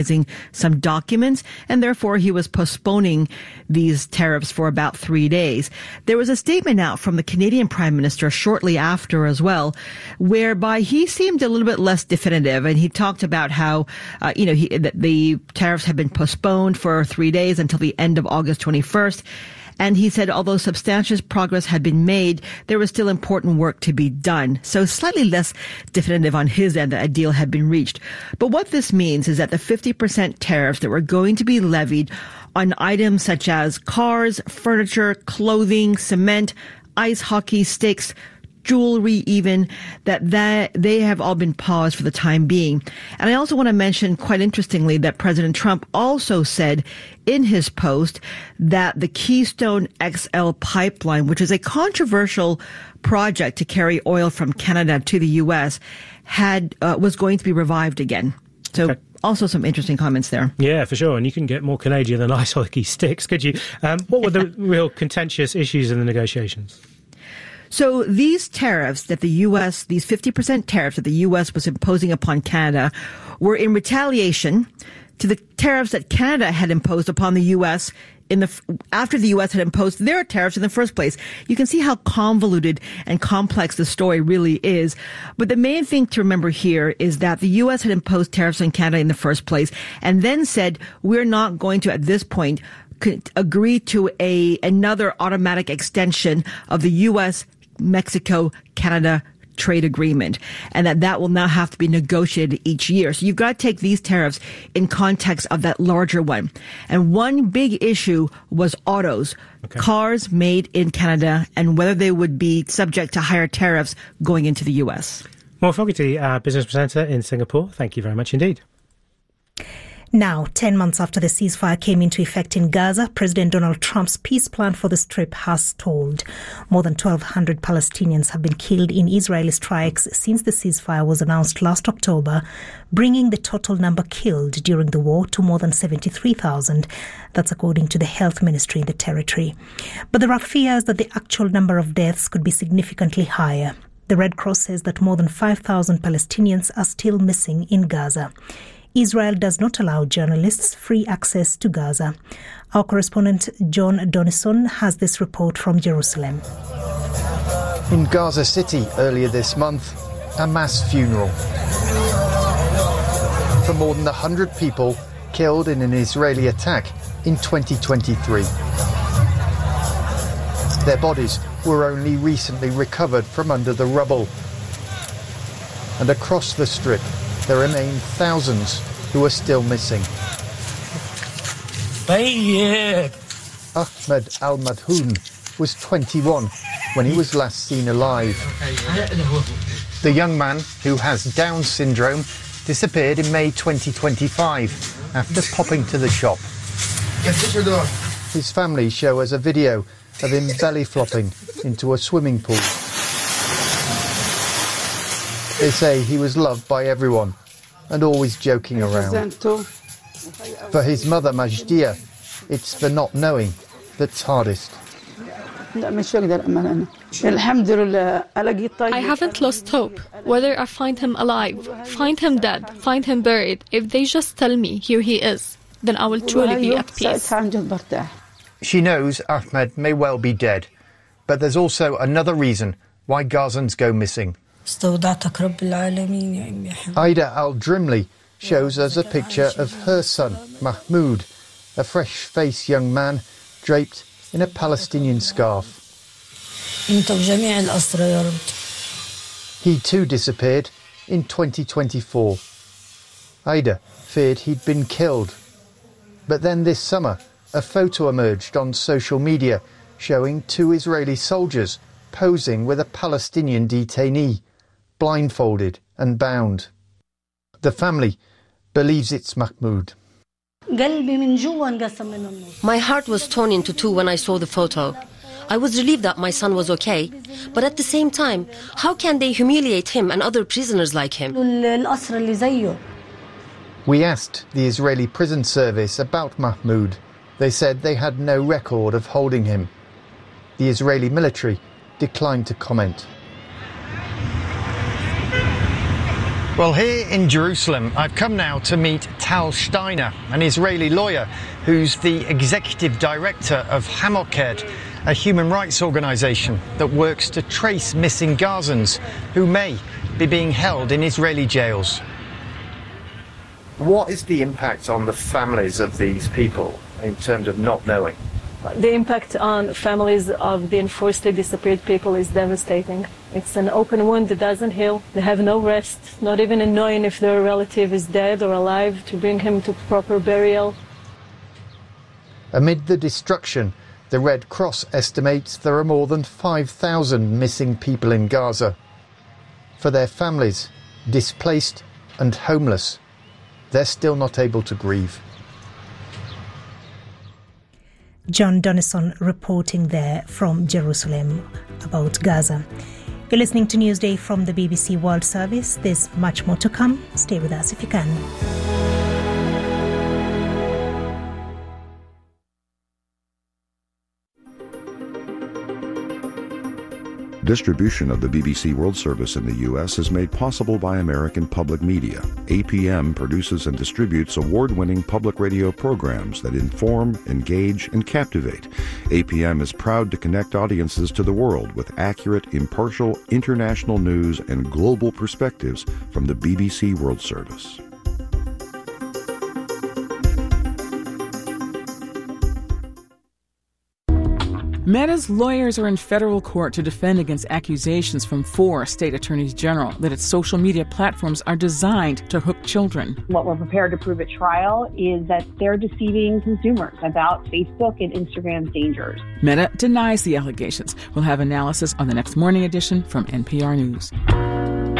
some documents, and therefore he was postponing these tariffs for about 3 days. There was a statement out from the Canadian Prime Minister shortly after as well, whereby he seemed a little bit less definitive, and he talked about how, the tariffs have been postponed for 3 days until the end of August 21st. And he said, although substantial progress had been made, there was still important work to be done. So slightly less definitive on his end that a deal had been reached. But what this means is that the 50% tariffs that were going to be levied on items such as cars, furniture, clothing, cement, ice hockey sticks, jewelry even, that they have all been paused for the time being. And I also want to mention, quite interestingly, that President Trump also said in his post that the Keystone XL pipeline, which is a controversial project to carry oil from Canada to the U.S., was going to be revived again. So also some interesting comments there. Yeah, for sure. And you can get more Canadian than ice hockey sticks, could you? What were the real contentious issues in the negotiations? So these tariffs that these 50% tariffs that the U.S. was imposing upon Canada were in retaliation to the tariffs that Canada had imposed upon the U.S. after the U.S. had imposed their tariffs in the first place. You can see how convoluted and complex the story really is. But the main thing to remember here is that the U.S. had imposed tariffs on Canada in the first place and then said, we're not going to, at this point, agree to another automatic extension of the U.S. Mexico-Canada trade agreement, and that will now have to be negotiated each year. So you've got to take these tariffs in context of that larger one. And one big issue was autos, cars made in Canada, and whether they would be subject to higher tariffs going into the U.S. Maura Fogarty, business presenter in Singapore. Thank you very much indeed. Now, 10 months after the ceasefire came into effect in Gaza, President Donald Trump's peace plan for the Strip has stalled. More than 1,200 Palestinians have been killed in Israeli strikes since the ceasefire was announced last October, bringing the total number killed during the war to more than 73,000. That's according to the health ministry in the territory. But there are fears that the actual number of deaths could be significantly higher. The Red Cross says that more than 5,000 Palestinians are still missing in Gaza. Israel does not allow journalists free access to Gaza. Our correspondent John Donison has this report from Jerusalem. In Gaza City earlier this month, a mass funeral for more than 100 people killed in an Israeli attack in 2023. Their bodies were only recently recovered from under the rubble. And across the Strip, there remain thousands who are still missing. Ahmed Al-Madhoun was 21 when he was last seen alive. The young man, who has Down syndrome, disappeared in May 2025 after popping to the shop. His family show us a video of him belly flopping into a swimming pool. They say he was loved by everyone and always joking around. For his mother, Majdia, it's the not knowing that's hardest. I haven't lost hope. Whether I find him alive, find him dead, find him buried, if they just tell me here he is, then I will truly be at peace. She knows Ahmed may well be dead, but there's also another reason why Gazans go missing. Aida Al-Drimli shows us a picture of her son, Mahmoud, a fresh-faced young man draped in a Palestinian scarf. He too disappeared in 2024. Aida feared he'd been killed. But then this summer, a photo emerged on social media showing 2 Israeli soldiers posing with a Palestinian detainee, blindfolded and bound. The family believes it's Mahmoud. My heart was torn into 2 when I saw the photo. I was relieved that my son was okay, but at the same time, how can they humiliate him and other prisoners like him? We asked the Israeli prison service about Mahmoud. They said they had no record of holding him. The Israeli military declined to comment. Well, here in Jerusalem, I've come now to meet Tal Steiner, an Israeli lawyer who's the executive director of Hamoked, a human rights organisation that works to trace missing Gazans who may be being held in Israeli jails. What is the impact on the families of these people in terms of not knowing? The impact on families of the enforcedly disappeared people is devastating. It's an open wound that doesn't heal. They have no rest, not even in knowing if their relative is dead or alive, to bring him to proper burial. Amid the destruction, the Red Cross estimates there are more than 5,000 missing people in Gaza. For their families, displaced and homeless, they're still not able to grieve. John Donnison reporting there from Jerusalem about Gaza. You're listening to Newsday from the BBC World Service. There's much more to come. Stay with us if you can. Distribution of the BBC World Service in the U.S. is made possible by American Public Media. APM produces and distributes award-winning public radio programs that inform, engage, and captivate. APM is proud to connect audiences to the world with accurate, impartial, international news and global perspectives from the BBC World Service. Meta's lawyers are in federal court to defend against accusations from 4 state attorneys general that its social media platforms are designed to hook children. What we're prepared to prove at trial is that they're deceiving consumers about Facebook and Instagram's dangers. Meta denies the allegations. We'll have analysis on the next morning edition from NPR News.